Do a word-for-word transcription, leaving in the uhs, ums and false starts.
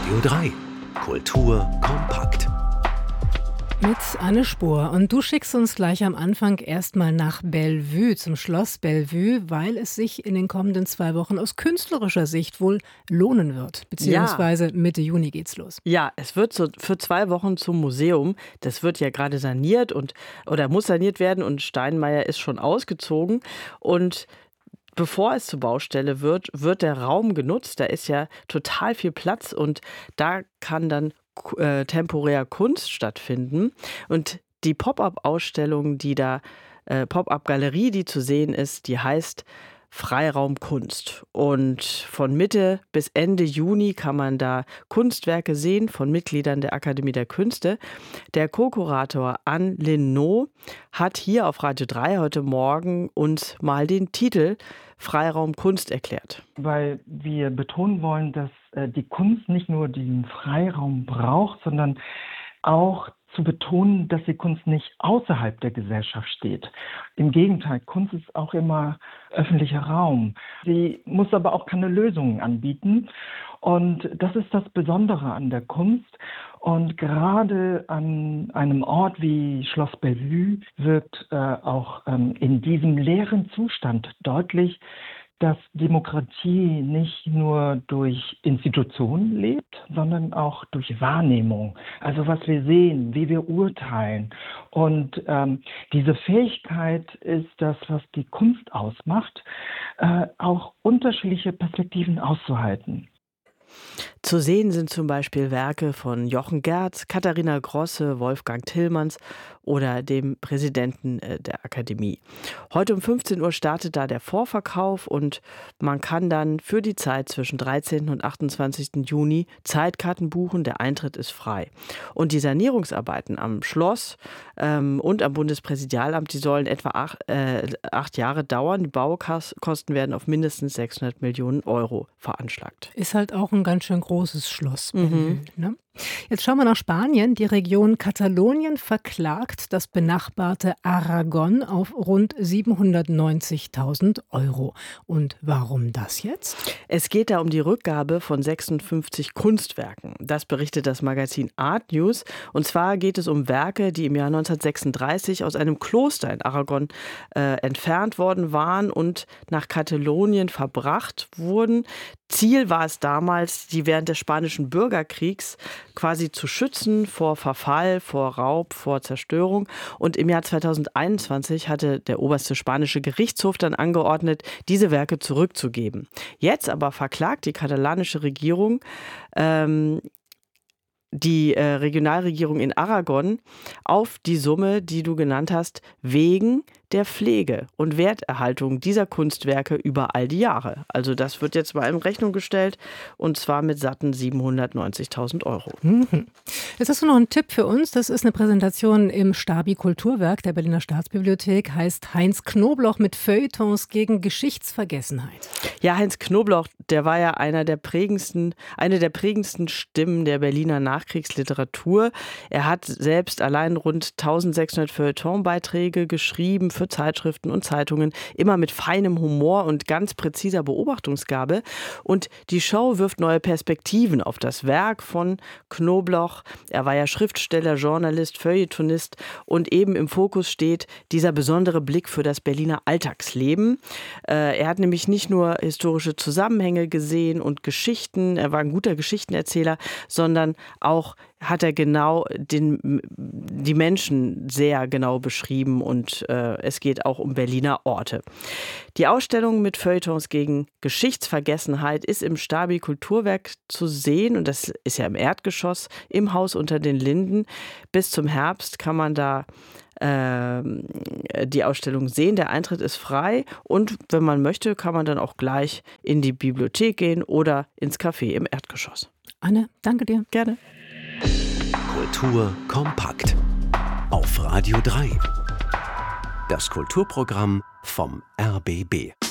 Radio drei. Kultur kompakt. Mit Anne Spohr. Und du schickst uns gleich am Anfang erstmal nach Bellevue, zum Schloss Bellevue, weil es sich in den kommenden zwei Wochen aus künstlerischer Sicht wohl lohnen wird. Beziehungsweise Mitte Juni geht's los. Ja, es wird so für zwei Wochen zum Museum. Das wird ja gerade saniert und oder muss saniert werden und Steinmeier ist schon ausgezogen. Und bevor es zur Baustelle wird, wird der Raum genutzt. Da ist ja total viel Platz und da kann dann äh, temporär Kunst stattfinden. Und die Pop-up-Ausstellung, die da, äh, Pop-up-Galerie, die zu sehen ist, die heißt Freiraum Kunst. Und von Mitte bis Ende Juni kann man da Kunstwerke sehen von Mitgliedern der Akademie der Künste. Der Co-Kurator Anne Linnaud hat hier auf Radio drei heute Morgen uns mal den Titel Freiraum Kunst erklärt. Weil wir betonen wollen, dass äh, die Kunst nicht nur den Freiraum braucht, sondern auch zu betonen, dass die Kunst nicht außerhalb der Gesellschaft steht. Im Gegenteil, Kunst ist auch immer öffentlicher Raum. Sie muss aber auch keine Lösungen anbieten. Und das ist das Besondere an der Kunst. Und gerade an einem Ort wie Schloss Bellevue wird äh, auch ähm, in diesem leeren Zustand deutlich, dass Demokratie nicht nur durch Institutionen lebt, sondern auch durch Wahrnehmung. Also was wir sehen, wie wir urteilen. Und ähm, diese Fähigkeit ist das, was die Kunst ausmacht, äh, auch unterschiedliche Perspektiven auszuhalten. Zu sehen sind zum Beispiel Werke von Jochen Gerz, Katharina Grosse, Wolfgang Tillmanns oder dem Präsidenten der Akademie. Heute um fünfzehn Uhr startet da der Vorverkauf und man kann dann für die Zeit zwischen dreizehnten und achtundzwanzigsten Juni Zeitkarten buchen. Der Eintritt ist frei. Und die Sanierungsarbeiten am Schloss ähm, und am Bundespräsidialamt, die sollen etwa acht, äh, acht Jahre dauern. Die Baukosten werden auf mindestens sechshundert Millionen Euro veranschlagt. Ist halt auch ein ganz schön großes Schloss. Mhm. Ne? Jetzt schauen wir nach Spanien. Die Region Katalonien verklagt das benachbarte Aragon auf rund siebenhundertneunzigtausend Euro. Und warum das jetzt? Es geht da um die Rückgabe von sechsundfünfzig Kunstwerken. Das berichtet das Magazin Art News. Und zwar geht es um Werke, die im Jahr neunzehnhundertsechsunddreißig aus einem Kloster in Aragon äh, entfernt worden waren und nach Katalonien verbracht wurden. Ziel war es damals, die während des Spanischen Bürgerkriegs quasi zu schützen vor Verfall, vor Raub, vor Zerstörung. Und im Jahr zweitausendeinundzwanzig hatte der oberste spanische Gerichtshof dann angeordnet, diese Werke zurückzugeben. Jetzt aber verklagt die katalanische Regierung ähm, die äh, Regionalregierung in Aragon auf die Summe, die du genannt hast, wegen der Pflege und Werterhaltung dieser Kunstwerke über all die Jahre. Also das wird jetzt mal in Rechnung gestellt und zwar mit satten siebenhundertneunzigtausend Euro. Mhm. Jetzt hast du noch einen Tipp für uns. Das ist eine Präsentation im Stabi Kulturwerk der Berliner Staatsbibliothek. Heißt Heinz Knobloch mit Feuilletons gegen Geschichtsvergessenheit. Ja, Heinz Knobloch, der war ja einer der prägendsten, eine der prägendsten Stimmen der Berliner Nachkriegsliteratur. Er hat selbst allein rund eintausendsechshundert Feuilletonbeiträge geschrieben für Zeitschriften und Zeitungen, immer mit feinem Humor und ganz präziser Beobachtungsgabe. Und die Show wirft neue Perspektiven auf das Werk von Knobloch. Er war ja Schriftsteller, Journalist, Feuilletonist und eben im Fokus steht dieser besondere Blick für das Berliner Alltagsleben. Äh, er hat nämlich nicht nur historische Zusammenhänge gesehen und Geschichten, er war ein guter Geschichtenerzähler, sondern auch hat er genau den, die Menschen sehr genau beschrieben und äh, es geht auch um Berliner Orte. Die Ausstellung mit Feuilletons gegen Geschichtsvergessenheit ist im Stabi Kulturwerk zu sehen und das ist ja im Erdgeschoss im Haus unter den Linden. Bis zum Herbst kann man da äh, die Ausstellung sehen. Der Eintritt ist frei und wenn man möchte, kann man dann auch gleich in die Bibliothek gehen oder ins Café im Erdgeschoss. Anne, danke dir. Gerne. Kultur kompakt. Auf Radio drei. Das Kulturprogramm vom R B B.